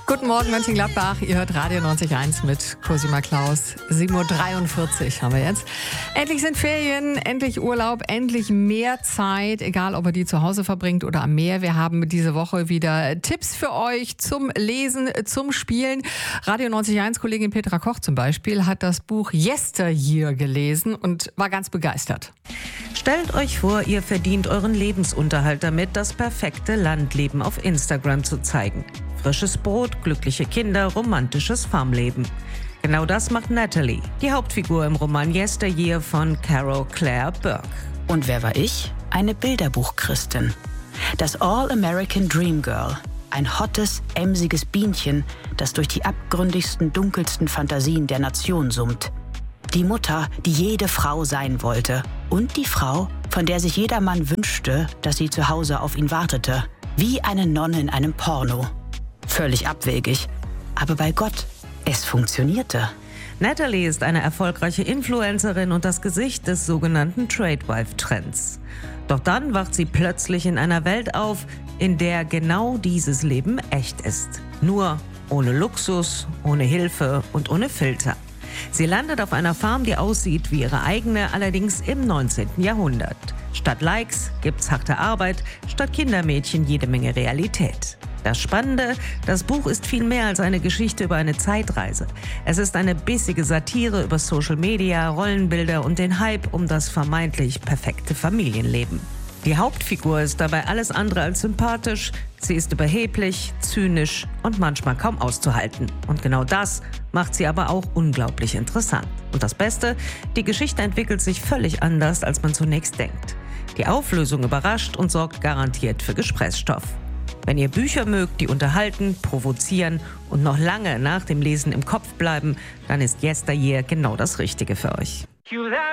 Guten Morgen, Mönchengladbach. Ihr hört Radio 90.1 mit Cosima Klaus. 7.43 Uhr haben wir jetzt. Endlich sind Ferien, endlich Urlaub, endlich mehr Zeit, egal ob ihr die zu Hause verbringt oder am Meer. Wir haben diese Woche wieder Tipps für euch zum Lesen, zum Spielen. Radio 90.1 Kollegin Petra Koch zum Beispiel hat das Buch Yesteryear gelesen und war ganz begeistert. Stellt euch vor, ihr verdient euren Lebensunterhalt damit, das perfekte Landleben auf Instagram zu zeigen. Frisches Brot, glückliche Kinder, romantisches Farmleben. Genau das macht Natalie, die Hauptfigur im Roman Yesteryear von Carol Claire Burke. Und wer war ich? Eine Bilderbuchchristin. Das All-American Dream Girl. Ein hottes, emsiges Bienchen, das durch die abgründigsten, dunkelsten Fantasien der Nation summt. Die Mutter, die jede Frau sein wollte. Und die Frau, von der sich jeder Mann wünschte, dass sie zu Hause auf ihn wartete. Wie eine Nonne in einem Porno. Völlig abwegig. Aber bei Gott, es funktionierte. Natalie ist eine erfolgreiche Influencerin und das Gesicht des sogenannten Tradewife-Trends. Doch dann wacht sie plötzlich in einer Welt auf, in der genau dieses Leben echt ist. Nur ohne Luxus, ohne Hilfe und ohne Filter. Sie landet auf einer Farm, die aussieht wie ihre eigene, allerdings im 19. Jahrhundert. Statt Likes gibt's harte Arbeit, statt Kindermädchen jede Menge Realität. Das Spannende, das Buch ist viel mehr als eine Geschichte über eine Zeitreise. Es ist eine bissige Satire über Social Media, Rollenbilder und den Hype um das vermeintlich perfekte Familienleben. Die Hauptfigur ist dabei alles andere als sympathisch. Sie ist überheblich, zynisch und manchmal kaum auszuhalten. Und genau das macht sie aber auch unglaublich interessant. Und das Beste, die Geschichte entwickelt sich völlig anders, als man zunächst denkt. Die Auflösung überrascht und sorgt garantiert für Gesprächsstoff. Wenn ihr Bücher mögt, die unterhalten, provozieren und noch lange nach dem Lesen im Kopf bleiben, dann ist Yesteryear genau das Richtige für euch.